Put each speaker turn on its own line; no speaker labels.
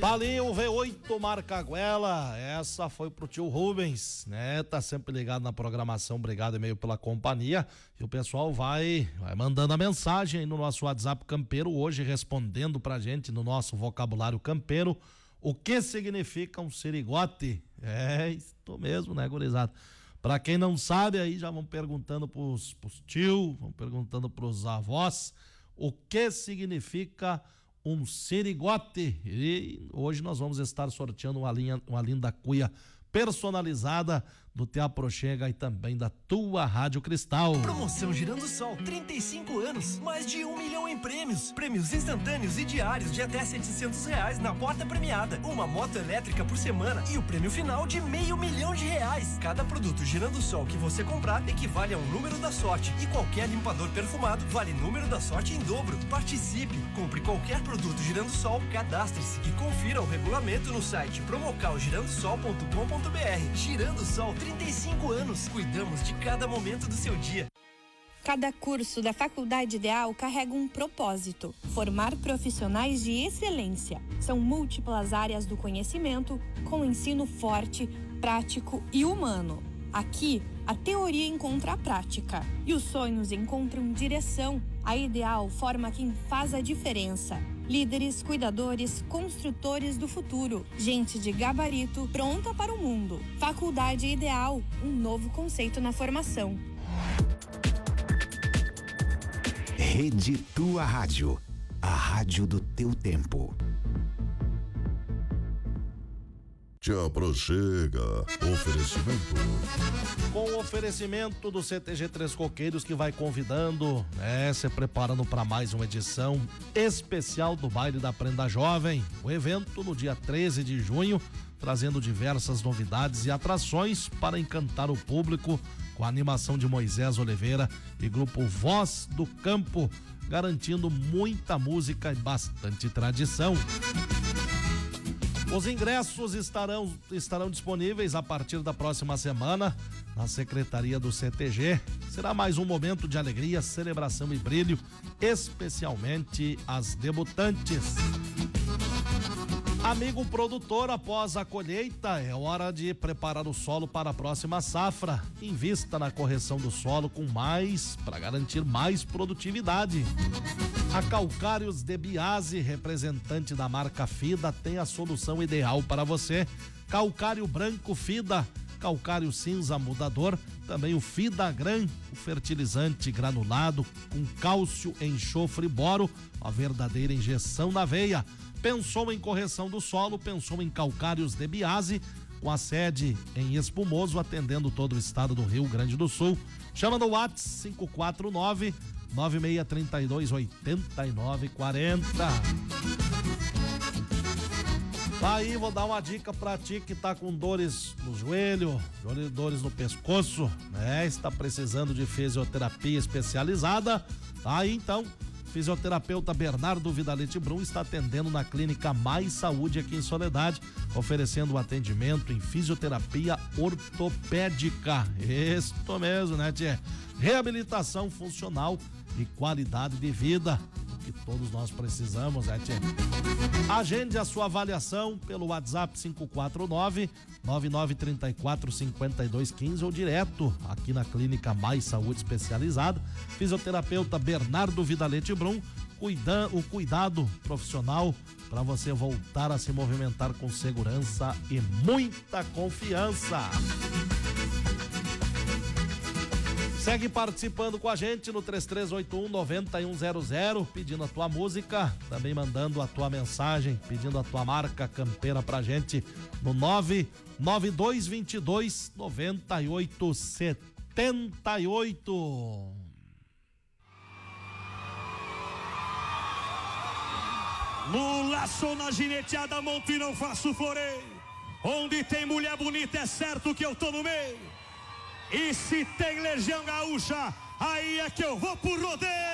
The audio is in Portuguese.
Tá ali o V8 marca Goela, essa foi pro tio Rubens, né? Tá sempre ligado na programação, obrigado e-mail pela companhia. E o pessoal vai mandando a mensagem aí no nosso WhatsApp campeiro, hoje respondendo pra gente no nosso vocabulário campeiro, o que significa um sirigote? É isso mesmo, né, gurizada? Pra quem não sabe aí, já vão perguntando pros tios, vão perguntando pros avós, o que significa um sirigote. E hoje nós vamos estar sorteando uma linda cuia personalizada do Te Aproxega e também da tua Rádio Cristal.
Promoção Girando Sol, 35 anos, mais de 1 milhão em prêmios. Prêmios instantâneos e diários de até R$700 na porta premiada. Uma moto elétrica por semana e o prêmio final de R$500 mil. Cada produto Girando Sol que você comprar equivale a um número da sorte. E qualquer limpador perfumado vale número da sorte em dobro. Participe, compre qualquer produto Girando Sol, cadastre-se e confira o regulamento no site promocalgirandosol.com.br. Girando Sol, 35 anos, cuidamos de cada momento do seu dia.
Cada curso da Faculdade Ideal carrega um propósito: formar profissionais de excelência. São múltiplas áreas do conhecimento, com ensino forte, prático e humano. Aqui, a teoria encontra a prática e os sonhos encontram direção. A Ideal forma quem faz a diferença. Líderes, cuidadores, construtores do futuro. Gente de gabarito pronta para o mundo. Faculdade Ideal, um novo conceito na formação.
Rede Tua Rádio, a rádio do teu tempo.
Te Aproxega, oferecimento.
Com o oferecimento do CTG Três Coqueiros, que vai convidando, se preparando para mais uma edição especial do Baile da Prenda Jovem. O evento no dia 13 de junho, trazendo diversas novidades e atrações para encantar o público, com a animação de Moisés Oliveira e grupo Voz do Campo, garantindo muita música e bastante tradição. Os ingressos estarão disponíveis a partir da próxima semana na Secretaria do CTG. Será mais um momento de alegria, celebração e brilho, especialmente as debutantes. Amigo produtor, após a colheita, é hora de preparar o solo para a próxima safra. Invista na correção do solo para garantir mais produtividade. A Calcários de Biase, representante da marca Fida, tem a solução ideal para você. Calcário branco Fida, calcário cinza mudador, também o Fidagran, o fertilizante granulado com cálcio, enxofre e boro, a verdadeira injeção na veia. Pensou em correção do solo, pensou em Calcários de Biase, com a sede em Espumoso, atendendo todo o estado do Rio Grande do Sul. Chama no WhatsApp 549-9632-8940. Tá aí, vou dar uma dica pra ti que tá com dores no joelho, dores no pescoço, está precisando de fisioterapia especializada. Tá aí então, fisioterapeuta Bernardo Vidalete Brum está atendendo na Clínica Mais Saúde aqui em Soledade, oferecendo atendimento em fisioterapia ortopédica. Isso mesmo, né, tchê? Reabilitação funcional e qualidade de vida, que todos nós precisamos, né, tchê? Agende a sua avaliação pelo WhatsApp 549-9934-5215 ou direto aqui na Clínica Mais Saúde Especializada. Fisioterapeuta Bernardo Vidalete Brum, o cuidado profissional para você voltar a se movimentar com segurança e muita confiança. Segue participando com a gente no 3381-9100, pedindo a tua música, também mandando a tua mensagem, pedindo a tua marca campeira pra gente no 99222-9878.
No laço, na gineteada, monto e não faço floreio. Onde tem mulher bonita é certo que eu tô no meio. E se tem Legião Gaúcha, aí é que eu vou pro rodeio.